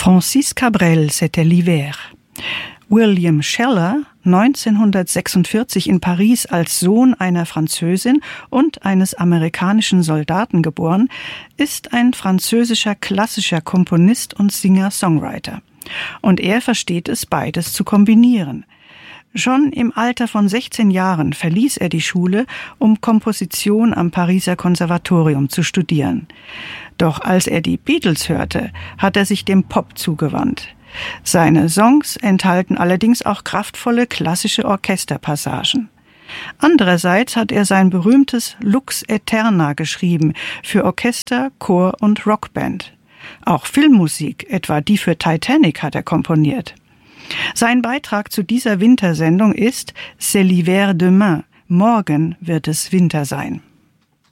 Francis Cabrel, c'était l'hiver. William Sheller, 1946 in Paris als Sohn einer Französin und eines amerikanischen Soldaten geboren, ist ein französischer klassischer Komponist und Singer-Songwriter. Und er versteht es, beides zu kombinieren. Schon im Alter von 16 Jahren verließ er die Schule, um Komposition am Pariser Konservatorium zu studieren. Doch als er die Beatles hörte, hat er sich dem Pop zugewandt. Seine Songs enthalten allerdings auch kraftvolle klassische Orchesterpassagen. Andererseits hat er sein berühmtes Lux Aeterna geschrieben für Orchester, Chor und Rockband. Auch Filmmusik, etwa die für Titanic, hat er komponiert. Sein Beitrag zu dieser Wintersendung ist C'est l'hiver demain. Morgen wird es Winter sein.